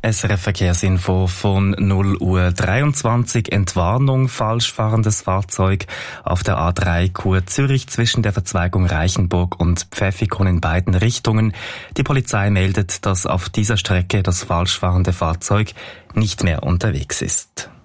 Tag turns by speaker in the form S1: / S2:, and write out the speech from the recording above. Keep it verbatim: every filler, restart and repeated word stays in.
S1: S R F Verkehrsinfo von null Uhr dreiundzwanzig. Entwarnung, falsch fahrendes Fahrzeug auf der A drei Chur Zürich zwischen der Verzweigung Reichenburg und Pfäffikon in beiden Richtungen. Die Polizei meldet, dass auf dieser Strecke das falsch fahrende Fahrzeug nicht mehr unterwegs ist.